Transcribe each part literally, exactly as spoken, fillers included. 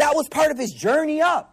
That was part of his journey up.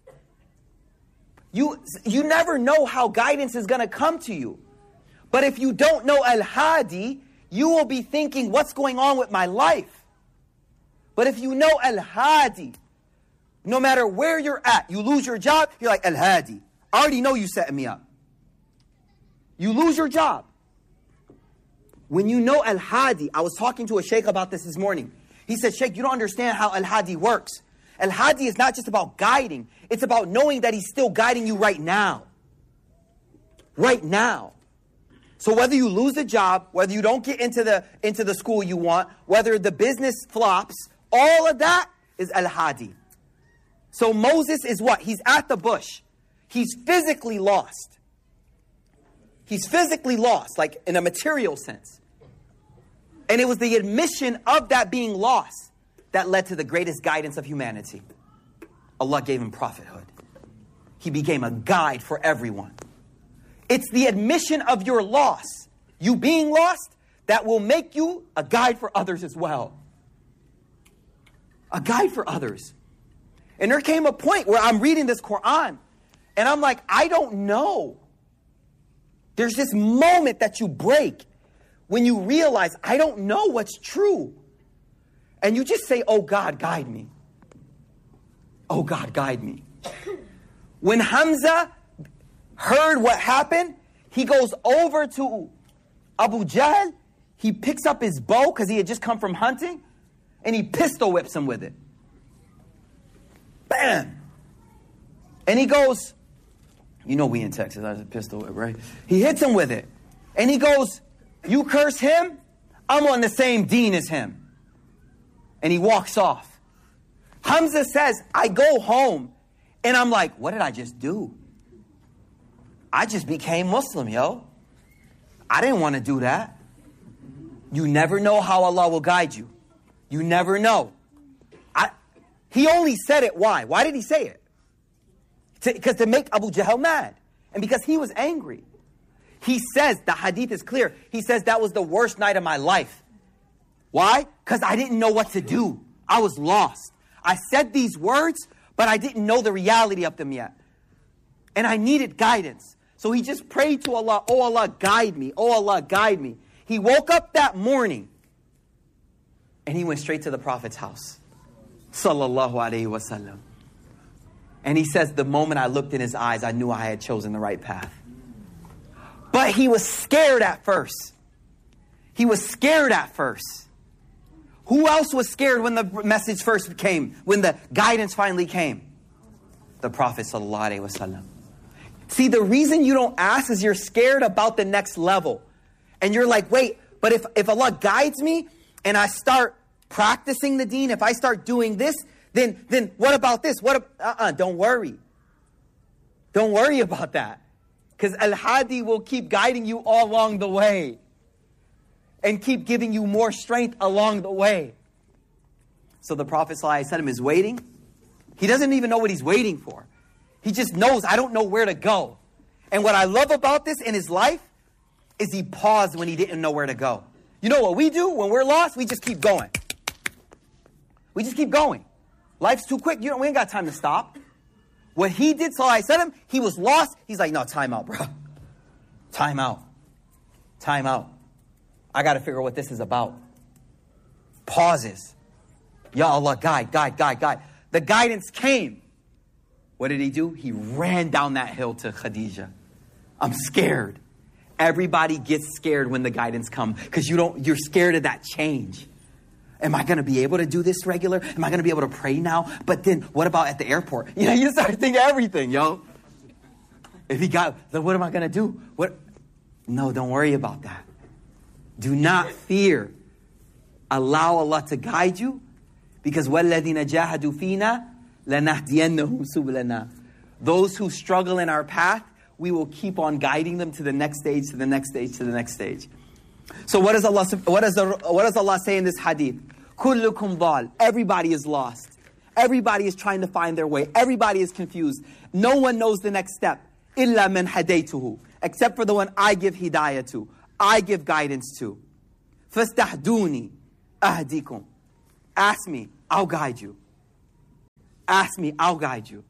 You, you never know how guidance is going to come to you. But if you don't know Al-Hadi, you will be thinking, what's going on with my life? But if you know Al-Hadi, no matter where you're at, you lose your job, you're like, Al-Hadi, I already know you setting me up. You lose your job. When you know Al-Hadi, I was talking to a sheikh about this this morning. He said, Sheikh, you don't understand how Al-Hadi works. Al-Hadi is not just about guiding. It's about knowing that he's still guiding you right now. Right now. So whether you lose the job, whether you don't get into the, into the school you want, whether the business flops, all of that is Al-Hadi. So Moses is what? He's at the bush. He's physically lost. He's physically lost, like in a material sense. And it was the admission of that being lost that led to the greatest guidance of humanity. Allah gave him prophethood. He became a guide for everyone. It's the admission of your loss, you being lost, that will make you a guide for others as well. A guide for others. And there came a point where I'm reading this Quran, and I'm like, I don't know. There's this moment that you break when you realize, I don't know what's true. And you just say, oh God, guide me. Oh God, guide me. When Hamza heard what happened, he goes over to Abu Jahl. He picks up his bow because he had just come from hunting, and he pistol whips him with it. Bam! And he goes, you know we in Texas, that's a pistol whip, right? He hits him with it. And he goes, you curse him, I'm on the same deen as him. And he walks off. Hamza says, I go home, and I'm like, what did I just do? I just became Muslim, yo. I didn't want to do that. You never know how Allah will guide you. You never know. I, he only said it, why? Why did he say it? Because to, to make Abu Jahl mad. And because he was angry. He says, the hadith is clear, he says that was the worst night of my life. Why? Because I didn't know what to do. I was lost. I said these words, but I didn't know the reality of them yet. And I needed guidance. So he just prayed to Allah, oh Allah, guide me. Oh Allah, guide me. He woke up that morning, and he went straight to the Prophet's house. Sallallahu alayhi wasallam. And he says, the moment I looked in his eyes, I knew I had chosen the right path. But he was scared at first. He was scared at first. Who else was scared when the message first came, when the guidance finally came? The Prophet sallallahu alaihi wasallam. See, the reason you don't ask is you're scared about the next level. And you're like, wait, but if, if Allah guides me and I start practicing the deen, if I start doing this, then, then what about this? What? Uh-uh, don't worry. Don't worry about that. Because Al-Hadi will keep guiding you all along the way. And keep giving you more strength along the way. So the Prophet ﷺ is waiting. He doesn't even know what he's waiting for. He just knows, I don't know where to go. And what I love about this in his life is he paused when he didn't know where to go. You know what we do when we're lost? We just keep going. We just keep going. Life's too quick. You know, we ain't got time to stop. What he did, sallallahu alaihi wasallam, he was lost. He's like, no, time out, bro. Time out. Time out. I got to figure out what this is about. Pauses. Ya Allah, guide, guide, guide, guide. The guidance came. What did he do? He ran down that hill to Khadijah. I'm scared. Everybody gets scared when the guidance comes because you don't, you're scared of that change. Am I going to be able to do this regular? Am I going to be able to pray now? But then what about at the airport? You know, you start thinking everything, yo. If he got, then what am I going to do? What? No, don't worry about that. Do not fear. Allow Allah to guide you because وَالَّذِينَ جَاهَدُوا فِينَا لَنَهْدِيَنَّهُمْ سُبُلَنَا. Those who struggle in our path, we will keep on guiding them to the next stage, to the next stage, to the next stage. So what does Allah, what does, what does Allah say in this hadith? كُلُّكُمْ ضَالٍ. Everybody is lost. Everybody is trying to find their way. Everybody is confused. No one knows the next step. إِلَّا مَنْ هَدَيْتُهُ. Except for the one I give hidayah to. I give guidance to. فَاسْتَحْدُونِي أَهْدِكُمْ. Ask me, I'll guide you. ask me, I'll guide you.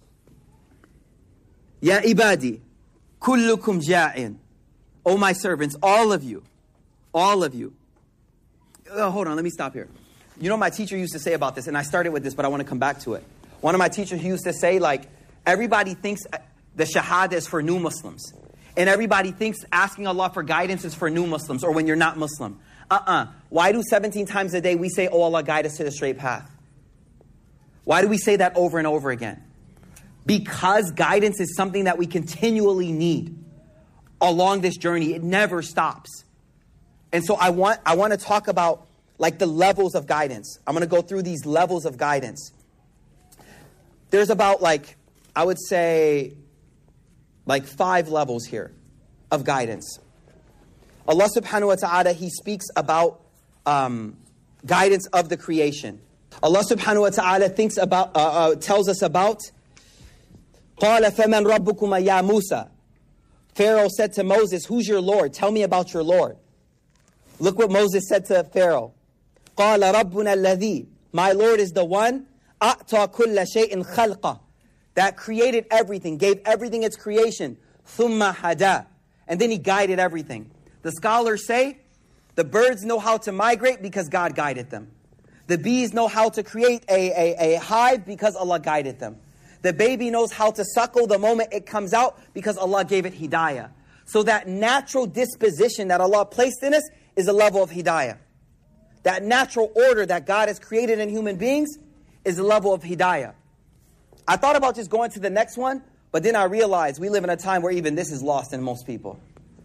Ya ibadi, kullukum ja'in. Oh my servants, all of you, all of you. Oh, hold on, let me stop here. You know my teacher used to say about this, and I started with this, but I want to come back to it. One of my teachers, he used to say, like, everybody thinks the shahada is for new Muslims. And everybody thinks asking Allah for guidance is for new Muslims or when you're not Muslim. Uh-uh. Why do seventeen times a day we say, oh Allah, guide us to the straight path? Why do we say that over and over again? Because guidance is something that we continually need along this journey. It never stops. And so I want, I want to talk about like the levels of guidance. I'm going to go through these levels of guidance. There's about like, I would say, like five levels here of guidance. Allah subhanahu wa ta'ala, He speaks about um, guidance of the creation. Allah subhanahu wa ta'ala thinks about, uh, uh, tells us about قَالَ فَمَنْ رَبُّكُمَا يَا مُوسَى. Pharaoh said to Moses, who's your Lord? Tell me about your Lord. Look what Moses said to Pharaoh. قَالَ رَبُّنَا الَّذِي. My Lord is the one أَعْطَى كُلَّ شَيْءٍ خَلْقَهُ, that created everything, gave everything its creation. ثُمَّ هَدَى. And then He guided everything. The scholars say, the birds know how to migrate because God guided them. The bees know how to create a, a, a hive because Allah guided them. The baby knows how to suckle the moment it comes out because Allah gave it hidayah. So that natural disposition that Allah placed in us is a level of hidayah. That natural order that God has created in human beings is a level of hidayah. I thought about just going to the next one, but then I realized we live in a time where even this is lost in most people.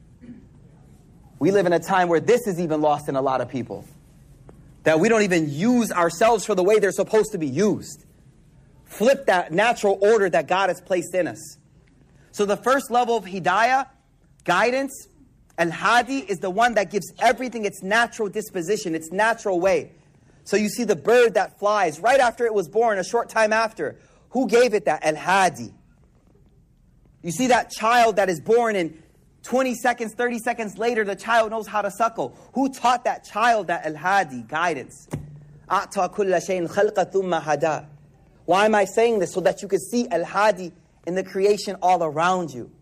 We live in a time where this is even lost in a lot of people. That we don't even use ourselves for the way they're supposed to be used. Flip that natural order that God has placed in us. So the first level of hidayah, guidance, al-hadi, is the one that gives everything its natural disposition, its natural way. So you see the bird that flies right after it was born, a short time after. Who gave it that? Al-hadi. You see that child that is born and twenty seconds, thirty seconds later, the child knows how to suckle. Who taught that child that al-hadi, guidance? أَعْطَى كُلَّ شَيْءٍ خَلْقَ ثُمَّ هَدَى. Why am I saying this? So that you can see al-hadi in the creation all around you.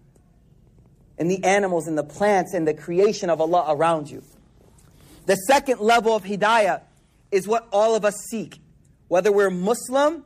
In the animals, in the plants, in the creation of Allah around you. The second level of hidayah is what all of us seek. Whether we're Muslim,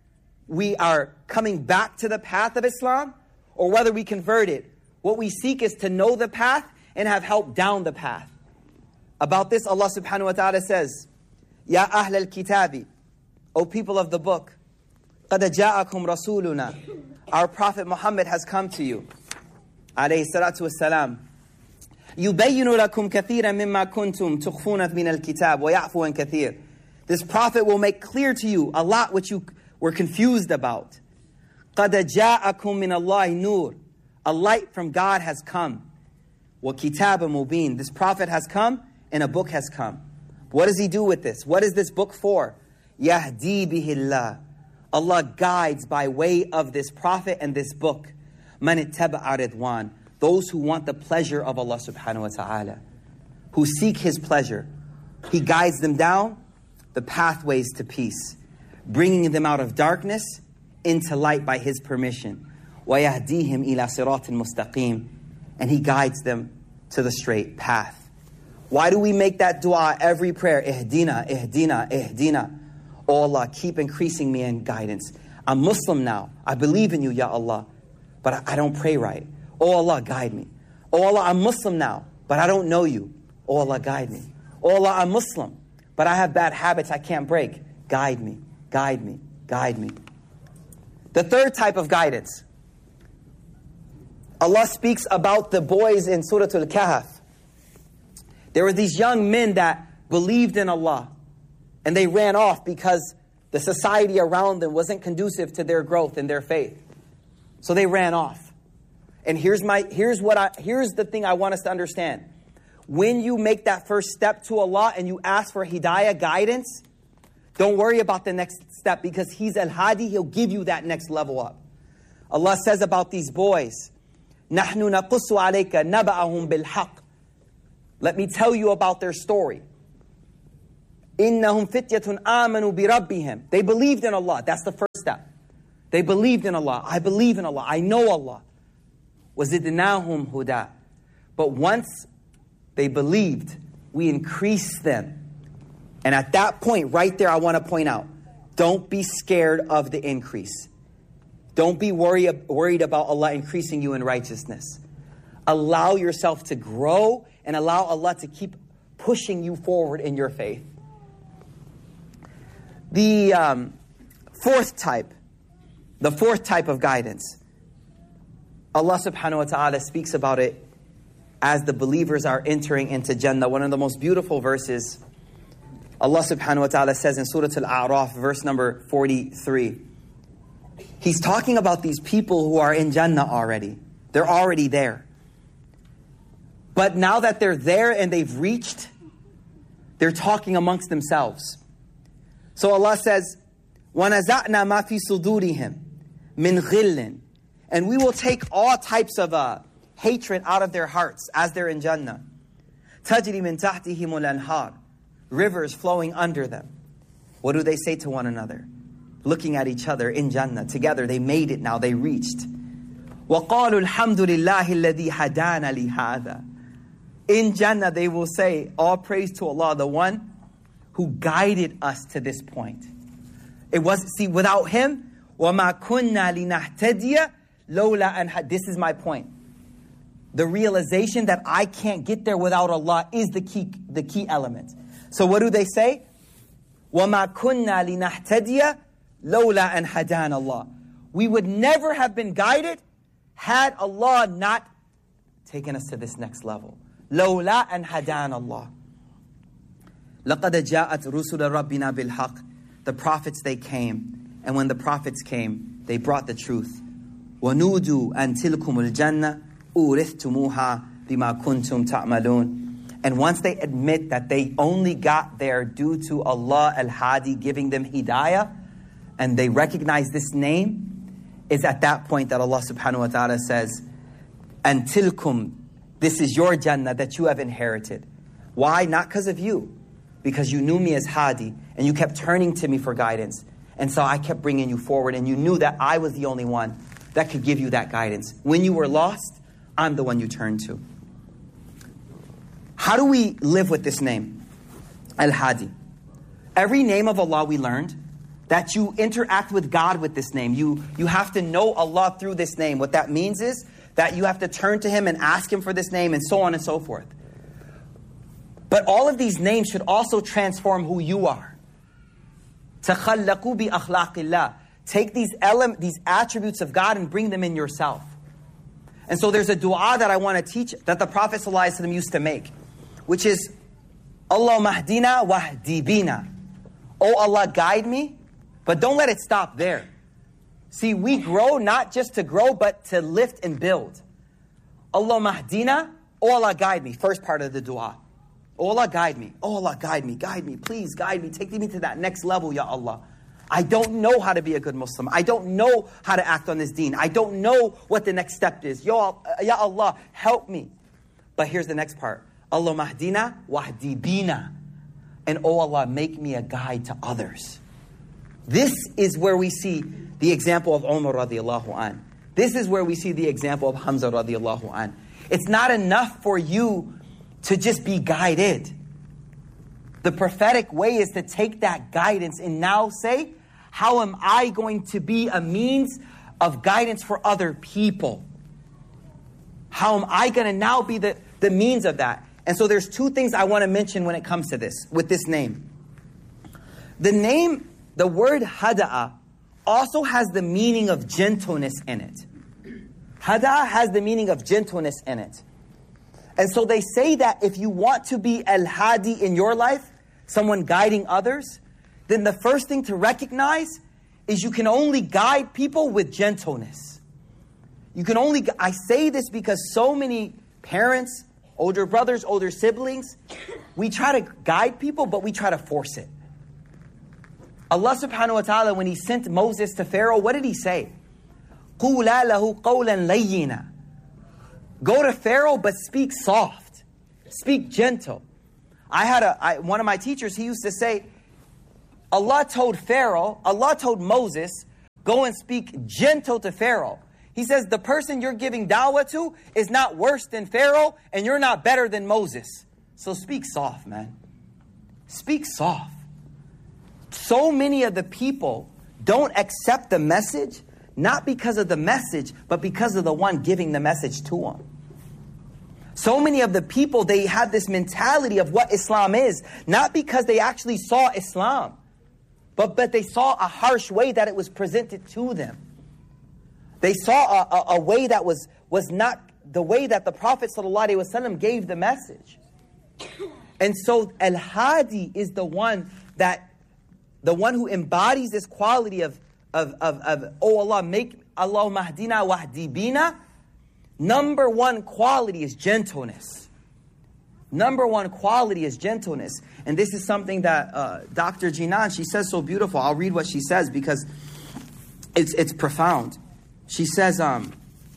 we are coming back to the path of Islam, or whether we converted. What we seek is to know the path and have help down the path. About this, Allah subhanahu wa ta'ala says, Ya ahl al-kitabi, O people of the book, قَدْ جَاءَكُمْ رَسُولُنَا. Our Prophet Muhammad has come to you. Alayhi salatu wassalam. يُبَيِّنُ لَكُمْ كَثِيرًا مِمَّا كُنْتُمْ تُخْفُونَ مِنَ الْكِتَابِ وَيَعْفُوَ عَنْ كَثِيرٍ. This Prophet will make clear to you a lot which you were confused about. قَدْ جَاءَكُمْ مِنَ اللَّهِ نُورٍ. A light from God has come. وَكِتَابٌ مُبِينٌ. This Prophet has come and a book has come. What does he do with this? What is this book for? يَهْدِي بِهِ اللَّهِ. Allah guides by way of this Prophet and this book. مَنِ اتَّبَعَ رِضْوَانِ. Those who want the pleasure of Allah subhanahu wa ta'ala. Who seek His pleasure. He guides them down the pathways to peace. Bringing them out of darkness into light by His permission. وَيَهْدِيهِمْ إِلَى صِرَاطٍ مُسْتَقِيمٍ. And He guides them to the straight path. Why do we make that dua every prayer? Ihdina, ihdina, ihdina. Oh Allah, keep increasing me in guidance. I'm Muslim now. I believe in you, Ya Allah. But I, I don't pray right. Oh Allah, guide me. Oh Allah, I'm Muslim now. But I don't know you. Oh Allah, guide me. Oh Allah, I'm Muslim. But I have bad habits I can't break. Guide me, guide me, guide me. The third type of guidance. Allah speaks about the boys in Surah Al-Kahf. There were these young men that believed in Allah. And they ran off because the society around them wasn't conducive to their growth in their faith. So they ran off. And here's my here's what I here's the thing I want us to understand. When you make that first step to Allah and you ask for hidayah, guidance, don't worry about the next step because He's al-hadi, He'll give you that next level up. Allah says about these boys, نَحْنُ نَقُصُّ عَلَيْكَ نَبَأَهُمْ بِالْحَقِّ. Let me tell you about their story. إِنَّهُمْ فِتْيَةٌ آمَنُوا بِرَبِّهِمْ. They believed in Allah. That's the first step. They believed in Allah. I believe in Allah. I know Allah. وَزِدْنَاهُمْ هُدَى. But once they believed, we increased them. And at that point, right there, I want to point out, don't be scared of the increase. Don't be worry, worried about Allah increasing you in righteousness. Allow yourself to grow and allow Allah to keep pushing you forward in your faith. The um, fourth type, the fourth type of guidance, Allah subhanahu wa ta'ala speaks about it as the believers are entering into Jannah. One of the most beautiful verses, Allah subhanahu wa ta'ala says in Surah Al-A'raf, verse number forty-three. He's talking about these people who are in Jannah already. They're already there. But now that they're there and they've reached, they're talking amongst themselves. So Allah says, وَنَزَعْنَا مَا فِي صُدُورِهِمْ مِنْ غِلٍّ. And we will take all types of uh, hatred out of their hearts as they're in Jannah. تَجْرِي مِنْ تَحْتِهِمُ الْأَنْهَارِ. Rivers flowing under them. What do they say to one another? Looking at each other in Jannah. Together, they made it now. They reached. وَقَالُوا الْحَمْدُ لِلَّهِ الَّذِي هَدَانَ لِهَذَا. In Jannah, they will say, all praise to Allah, the one who guided us to this point. It was, see, without Him, وَمَا كُنَّا لِنَهْتَدِيَ لَوْلَا أَنْ. This is my point. The realization that I can't get there without Allah is the key, the key element. So what do they say? وَمَا كُنَّا لِنَهْتَدِيَ لَوْلَا أَنْ هَدَانَ اللَّهِ. We would never have been guided had Allah not taken us to this next level. لَوْلَا أَنْ هَدَانَ اللَّهِ. لَقَدْ جَاءَتْ رُسُلَ رَبِّنَا بِالْحَقِّ. The prophets, they came. And when the prophets came, they brought the truth. وَنُودُوا أَنْ تِلْكُمُ الْجَنَّةِ أُورِثْتُمُوهَا بِمَا كُنْتُمْ تَعْمَلُونَ. And once they admit that they only got there due to Allah al-Hadi giving them hidayah, and they recognize this name, is at that point that Allah subhanahu wa ta'ala says, أَنْ تِلْكُمْ. This is your Jannah that you have inherited. Why? Not because of you. Because you knew me as Hadi, and you kept turning to me for guidance. And so I kept bringing you forward, and you knew that I was the only one that could give you that guidance. When you were lost, I'm the one you turned to. How do we live with this name? Al-Hadi. Every name of Allah we learned, that you interact with God with this name. You, you have to know Allah through this name. What that means is that you have to turn to Him and ask Him for this name, and so on and so forth. But all of these names should also transform who you are. تَخَلَّقُوا بِأَخْلَاقِ اللَّهِ. Take these element, these attributes of God and bring them in yourself. And so there's a dua that I want to teach that the Prophet ﷺ used to make, which is, Allahumma hdina wahdi bina. Oh Allah, guide me, but don't let it stop there. See, we grow not just to grow, but to lift and build. Allahumma hdina, oh Allah, guide me. First part of the dua. Oh Allah, guide me. Oh Allah, guide me, guide me. Please guide me. Take me to that next level, Ya Allah. I don't know how to be a good Muslim. I don't know how to act on this deen. I don't know what the next step is. Ya, Ya Allah, help me. But here's the next part. Allahumma hdina wahdi bina. And oh Allah, make me a guide to others. This is where we see the example of Umar radiallahu an. This is where we see the example of Hamza radiallahu an. It's not enough for you to just be guided. The prophetic way is to take that guidance and now say, how am I going to be a means of guidance for other people? How am I going to now be the, the means of that? And so there's two things I want to mention when it comes to this, with this name. The name, the word hada'a, also has the meaning of gentleness in it. Hada'a has the meaning of gentleness in it. And so they say that if you want to be al-hadi in your life, someone guiding others, then the first thing to recognize is you can only guide people with gentleness. You can only, I say this because so many parents, older brothers, older siblings, we try to guide people, but we try to force it. Allah subhanahu wa ta'ala, when He sent Moses to Pharaoh, what did He say? قُولَا لَهُ قَوْلًا لَيِّنًا. Go to Pharaoh, but speak soft. Speak gentle. I had a, I, one of my teachers, he used to say, Allah told Pharaoh, Allah told Moses, go and speak gentle to Pharaoh. He says, the person you're giving dawah to is not worse than Pharaoh, and you're not better than Moses. So speak soft, man. Speak soft. So many of the people don't accept the message, not because of the message, but because of the one giving the message to them. So many of the people, they have this mentality of what Islam is, not because they actually saw Islam, but, but they saw a harsh way that it was presented to them. They saw a, a, a way that was, was not the way that the Prophet ﷺ gave the message. And so Al-Hadi is the one that, the one who embodies this quality of, of, of, of oh Allah, make Allahumma hdina wahdi bina. Number one quality is gentleness. Number one quality is gentleness. And this is something that uh, Doctor Jinan, she says so beautiful. I'll read what she says because it's it's profound. She says, um,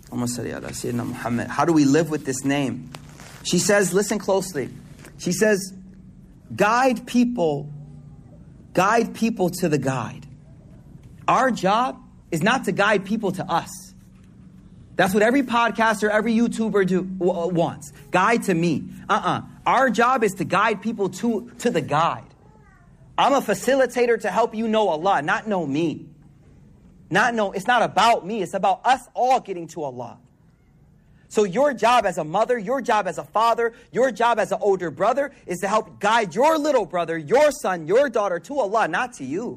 how do we live with this name? She says, listen closely. She says, guide people, guide people to the guide. Our job is not to guide people to us. That's what every podcaster, every YouTuber do, w- wants. Guide to me. Uh-uh. Our job is to guide people to, to the guide. I'm a facilitator to help you know Allah, not know me. Not know, it's not about me. It's about us all getting to Allah. So your job as a mother, your job as a father, your job as an older brother is to help guide your little brother, your son, your daughter to Allah, not to you.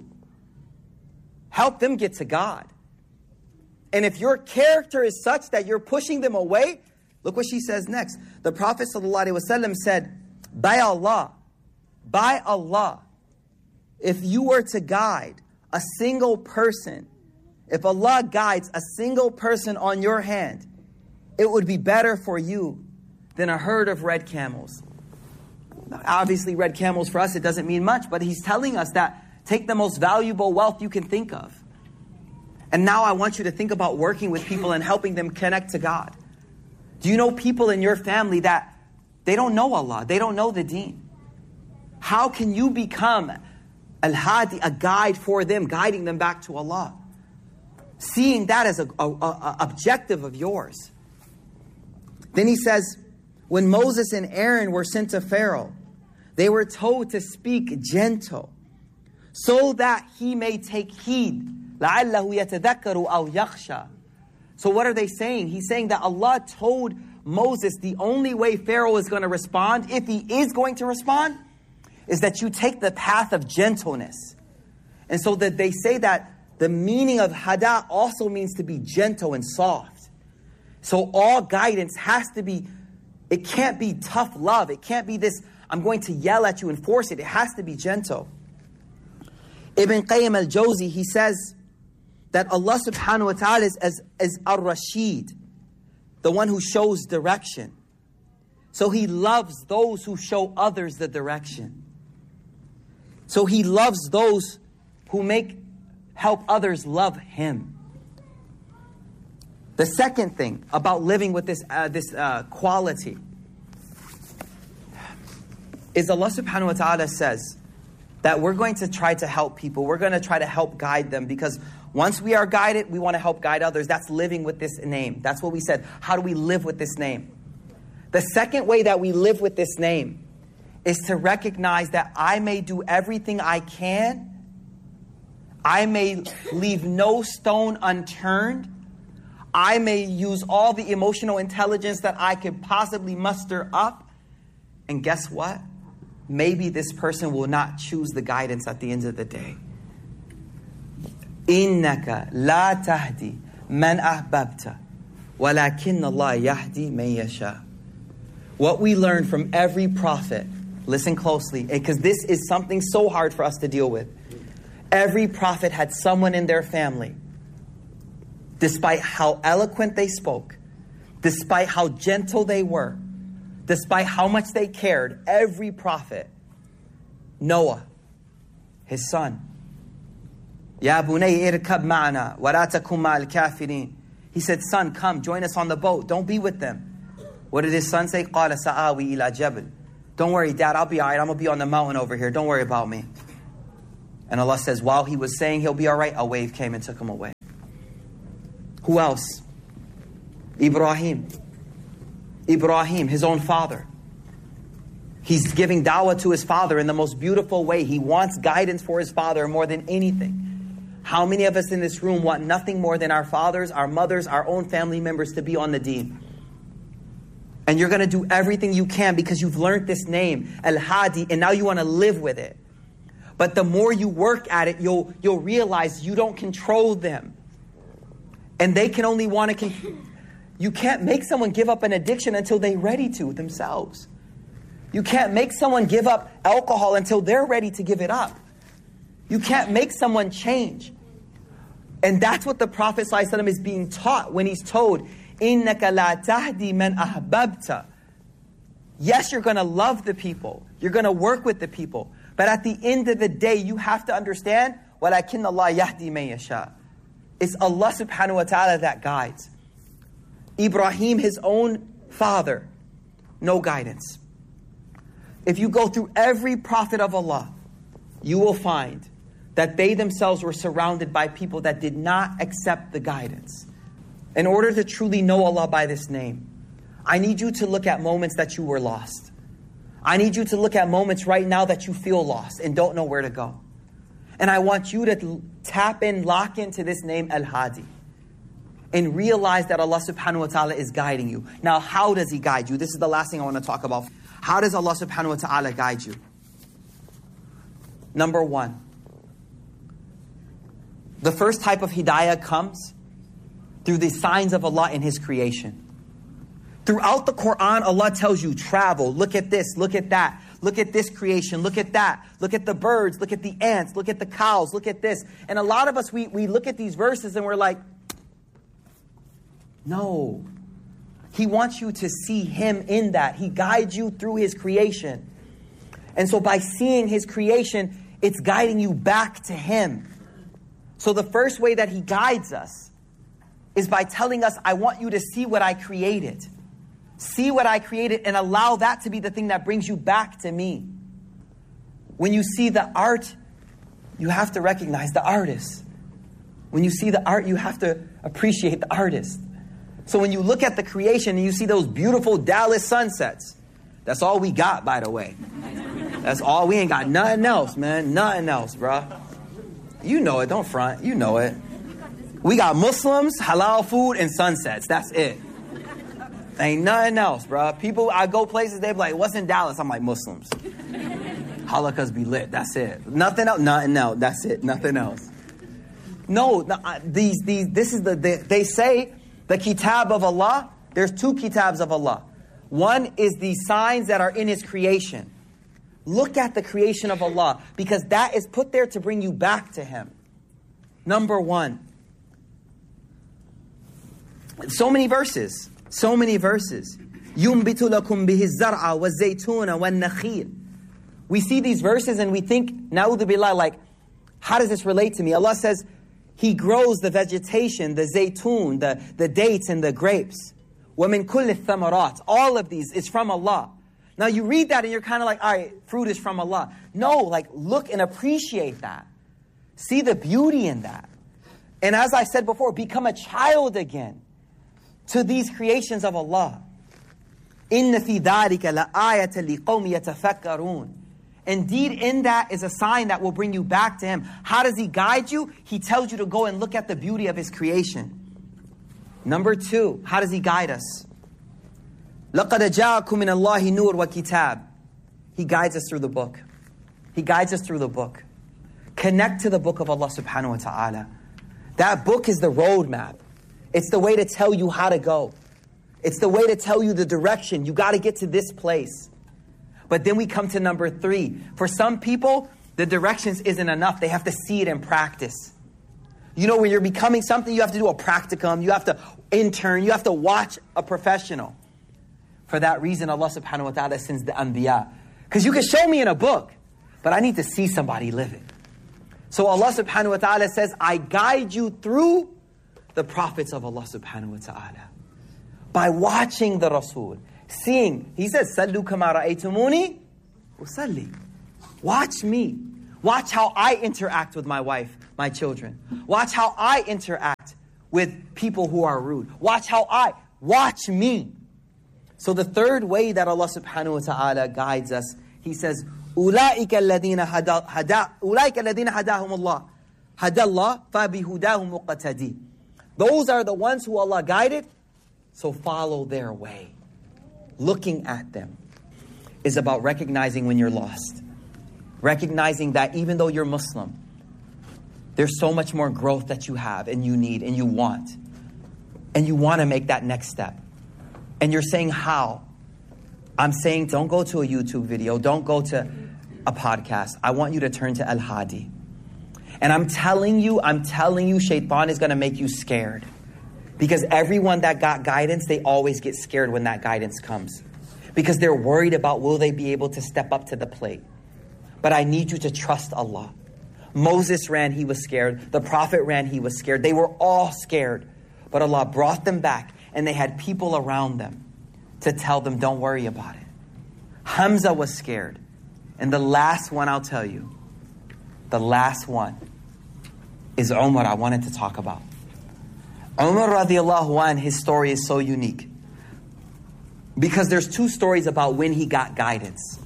Help them get to God. And if your character is such that you're pushing them away, look what she says next. The Prophet ﷺ said, by Allah, by Allah, if you were to guide a single person, if Allah guides a single person on your hand, it would be better for you than a herd of red camels. Obviously, red camels for us, it doesn't mean much, but he's telling us that take the most valuable wealth you can think of. And now I want you to think about working with people and helping them connect to God. Do you know people in your family that they don't know Allah, they don't know the deen? How can you become al-hadi, a guide for them, guiding them back to Allah? Seeing that as a, a, a objective of yours. Then he says, when Moses and Aaron were sent to Pharaoh, they were told to speak gentle, so that he may take heed. لَعَلَّهُ يَتَذَكَّرُ أَوْ يَخْشَى. So what are they saying? He's saying that Allah told Moses the only way Pharaoh is going to respond, if he is going to respond, is that you take the path of gentleness. And so that they say that the meaning of hada also means to be gentle and soft. So all guidance has to be, it can't be tough love. It can't be this, I'm going to yell at you and force it. It has to be gentle. Ibn Qayyim al-Jawzi, he says that Allah subhanahu wa ta'ala is as, as ar-Rashid, the one who shows direction. So he loves those who show others the direction. So he loves those who make help others love him. The second thing about living with this uh, this uh, quality is Allah subhanahu wa ta'ala says that we're going to try to help people. We're going to try to help guide them, because once we are guided, we want to help guide others. That's living with this name. That's what we said. How do we live with this name? The second way that we live with this name is to recognize that I may do everything I can. I may leave no stone unturned. I may use all the emotional intelligence that I could possibly muster up. And guess what? Maybe this person will not choose the guidance at the end of the day. إِنَّكَ لَا تَهْدِي مَنْ أَحْبَبْتَ وَلَكِنَّ اللَّهَ يَهْدِي مَنْ يَشَاءُ. What we learn from every prophet, listen closely, because this is something so hard for us to deal with. Every prophet had someone in their family, despite how eloquent they spoke, despite how gentle they were, despite how much they cared, every prophet, Noah, his son, Ya bunay irkab ma'ana wa la takum ma'al kafirin. He said, son, come, join us on the boat. Don't be with them. What did his son say? قَالَ سَآوِي إِلَى جَبَلٍ Don't worry, Dad, I'll be all right. I'm going to be on the mountain over here. Don't worry about me. And Allah says, while he was saying he'll be all right, a wave came and took him away. Who else? Ibrahim. Ibrahim, his own father. He's giving dawah to his father in the most beautiful way. He wants guidance for his father more than anything. How many of us in this room want nothing more than our fathers, our mothers, our own family members to be on the deen? And you're going to do everything you can because you've learned this name, Al-Hadi, and now you want to live with it. But the more you work at it, you'll, you'll realize you don't control them. And they can only want to... Con- you can't make someone give up an addiction until they're ready to themselves. You can't make someone give up alcohol until they're ready to give it up. You can't make someone change. And that's what the Prophet ﷺ is being taught when he's told, إِنَّكَ لَا تَهْدِي مَنْ أَحْبَبْتَ. Yes, you're going to love the people. You're going to work with the people. But at the end of the day, you have to understand, وَلَكِنَّ اللَّهَ يَهْدِي مَن يَشَاءُ. It's Allah subhanahu wa ta'ala that guides. Ibrahim, his own father, no guidance. If you go through every prophet of Allah, you will find that they themselves were surrounded by people that did not accept the guidance. In order to truly know Allah by this name, I need you to look at moments that you were lost. I need you to look at moments right now that you feel lost and don't know where to go. And I want you to tap in, lock into this name, Al-Hadi, and realize that Allah subhanahu wa ta'ala is guiding you. Now, how does He guide you? This is the last thing I want to talk about. How does Allah subhanahu wa ta'ala guide you? Number one, the first type of hidayah comes through the signs of Allah in His creation. Throughout the Quran, Allah tells you, travel, look at this, look at that, look at this creation, look at that, look at the birds, look at the ants, look at the cows, look at this. And a lot of us, we, we look at these verses and we're like, no. He wants you to see Him in that. He guides you through His creation. And so by seeing His creation, it's guiding you back to Him. So the first way that He guides us is by telling us, I want you to see what I created. See what I created and allow that to be the thing that brings you back to me. When you see the art, you have to recognize the artist. When you see the art, you have to appreciate the artist. So when you look at the creation and you see those beautiful Dallas sunsets, that's all we got, by the way. That's all. We ain't got nothing else, man. Nothing else, bruh. You know it. Don't front. You know it. We got Muslims, halal food, and sunsets. That's it. Ain't nothing else, bruh. People, I go places, they be like, what's in Dallas? I'm like, Muslims. Halakas be lit. That's it. Nothing else. Nothing else. That's it. Nothing else. No, no these, these, this is the, the, they say the kitab of Allah, there's two kitabs of Allah. One is the signs that are in His creation. Look at the creation of Allah, because that is put there to bring you back to Him. Number one. So many verses. So many verses. يُنْبِتُ لَكُمْ بِهِ الزَّرْعَ وَالزَّيْتُونَ وَالنَّخِيلَ. We see these verses and we think, na'udhu billah, like, how does this relate to me? Allah says, He grows the vegetation, the zaytun, the, the dates and the grapes. وَمِن كُلِّ الثَّمَرَاتِ. All of these is from Allah. Now you read that and you're kind of like, all right, fruit is from Allah. No, like look and appreciate that. See the beauty in that. And as I said before, become a child again to these creations of Allah. إِنَّ فِي ذَلِكَ لَآيَةً لِقَوْمِ يَتَفَكَّرُونَ. Indeed, in that is a sign that will bring you back to Him. How does He guide you? He tells you to go and look at the beauty of His creation. Number two, how does He guide us? لَقَدْ جَاءَكُم مِّنَ اللَّهِ نُورٌ وَكِتَابٌ. He guides us through the book. He guides us through the book. Connect to the book of Allah subhanahu wa ta'ala. That book is the roadmap. It's the way to tell you how to go. It's the way to tell you the direction. You got to get to this place. But then we come to number three. For some people, the directions isn't enough. They have to see it in practice. You know, when you're becoming something, you have to do a practicum. You have to intern. You have to watch a professional. For that reason, Allah subhanahu wa ta'ala sends the anbiya. Because you can show me in a book, but I need to see somebody live it. So Allah subhanahu wa ta'ala says, I guide you through the prophets of Allah subhanahu wa ta'ala. By watching the Rasul. Seeing, He says, Sallu kama ra'aytumuni usalli. Watch me. Watch how I interact with my wife, my children. Watch how I interact with people who are rude. Watch how I, watch me. So the third way that Allah subhanahu wa ta'ala guides us, He says, أُولَٰئِكَ الَّذِينَ هَدَى أُولَٰئِكَ الَّذِينَ هَدَاهُمُ اللَّهُ هَدَى اللَّهُ فَبِهُدَاهُمْ مُقْتَدِي. Those are the ones who Allah guided, so follow their way. Looking at them is about recognizing when you're lost. Recognizing that even though you're Muslim, there's so much more growth that you have and you need and you want. And you want to make that next step. And you're saying, how? I'm saying, don't go to a YouTube video. Don't go to a podcast. I want you to turn to Al-Hadi. And I'm telling you, I'm telling you, Shaitan is going to make you scared. Because everyone that got guidance, they always get scared when that guidance comes. Because they're worried about, will they be able to step up to the plate? But I need you to trust Allah. Moses ran, he was scared. The Prophet ran, he was scared. They were all scared. But Allah brought them back, and they had people around them to tell them, don't worry about it. Hamza was scared. And the last one I'll tell you, the last one is Umar, I wanted to talk about. Umar radiallahu anh, his story is so unique. Because there's two stories about when he got guidance.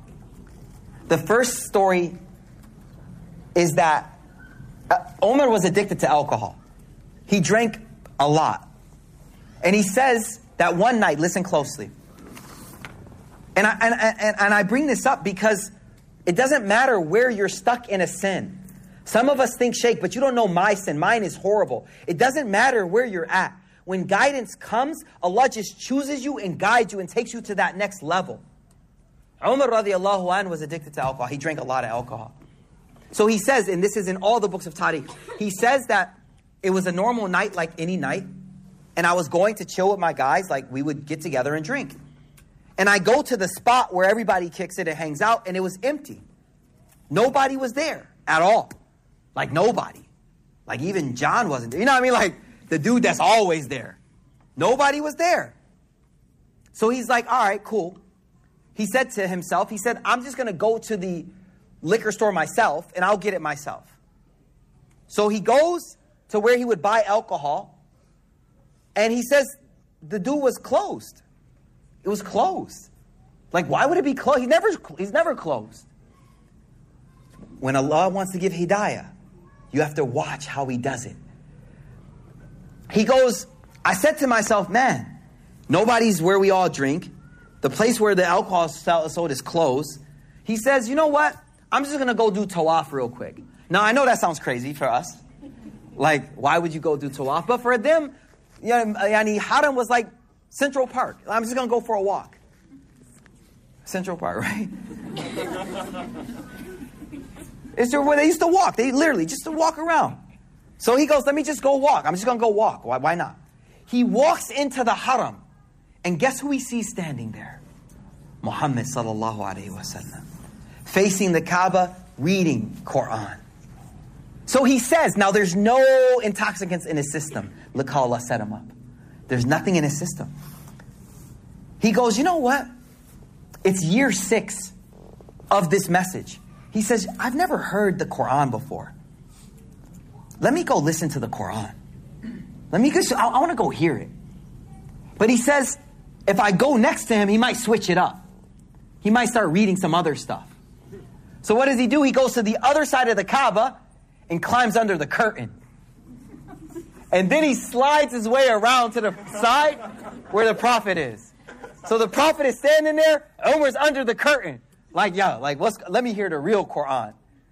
The first story is that uh, Umar was addicted to alcohol. He drank a lot. And he says that one night, listen closely. And I, and, and, and I bring this up because it doesn't matter where you're stuck in a sin. Some of us think, Sheikh, but you don't know my sin. Mine is horrible. It doesn't matter where you're at. When guidance comes, Allah just chooses you and guides you and takes you to that next level. Umar radiallahu anh was addicted to alcohol. He drank a lot of alcohol. So he says, and this is in all the books of Tariq, he says that it was a normal night like any night. And I was going to chill with my guys, like we would get together and drink. And I go to the spot where everybody kicks it and hangs out, and it was empty. Nobody was there at all. Like nobody. Like even John wasn't there. You know what I mean? Like the dude that's always there. Nobody was there. So he's like, all right, cool. He said to himself, he said, I'm just going to go to the liquor store myself and I'll get it myself. So he goes to where he would buy alcohol, and he says the dude was closed. It was closed. Like, why would it be closed? He never, he's never closed. When Allah wants to give hidayah, you have to watch how He does it. He goes, I said to myself, man, nobody's where we all drink. The place where the alcohol is sold is closed. He says, you know what? I'm just going to go do tawaf real quick. Now, I know that sounds crazy for us. Like, why would you go do tawaf? But for them, yani, Haram was like Central Park. I'm just going to go for a walk. Central Park, right? It's where they used to walk. They literally just to walk around. So he goes, let me just go walk. I'm just going to go walk. Why, why not? He walks into the Haram. And guess who he sees standing there? Muhammad sallallahu alayhi wa sallam. Facing the Kaaba, reading Quran. So he says, now there's no intoxicants in his system. Look how Allah set him up. There's nothing in his system. He goes, you know what? It's year six of this message. He says, I've never heard the Quran before. Let me go listen to the Quran. Let me go, I, I want to go hear it. But he says, if I go next to him, he might switch it up. He might start reading some other stuff. So what does he do? He goes to the other side of the Kaaba and climbs under the curtain. And then he slides his way around to the side where the Prophet is. So the Prophet is standing there, Umar's under the curtain. Like, yo, like, what's, let me hear the real Quran.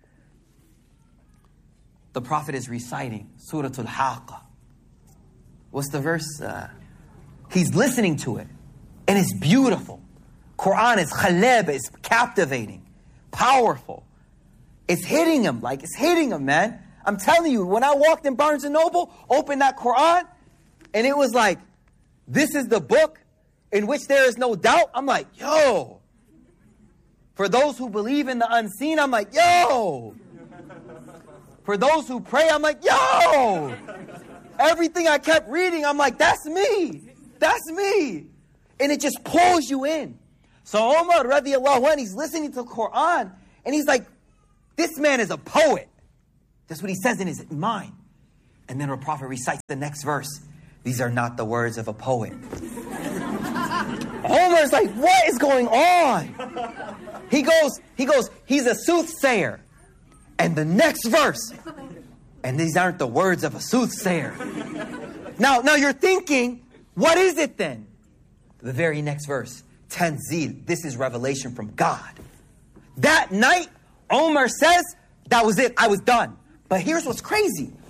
The Prophet is reciting Surah Al-Haqqa. What's the verse? Uh, he's listening to it. And it's beautiful. Quran is khalab, it's captivating, powerful. It's hitting him, like it's hitting him, man. I'm telling you, when I walked in Barnes and Noble, opened that Quran, and it was like, this is the book in which there is no doubt. I'm like, yo. For those who believe in the unseen, I'm like, yo. For those who pray, I'm like, yo. Everything I kept reading, I'm like, that's me. That's me. And it just pulls you in. So Omar radiallahu anh, he's listening to the Quran, and he's like, this man is a poet. That's what he says in his mind. And then our Prophet recites the next verse. These are not the words of a poet. Omar's like, what is going on? He goes, he goes, he's a soothsayer. And the next verse, and these aren't the words of a soothsayer. Now, now you're thinking, what is it then? The very next verse, Tanzil, this is revelation from God. That night, Omar says, that was it, I was done. But here's what's crazy.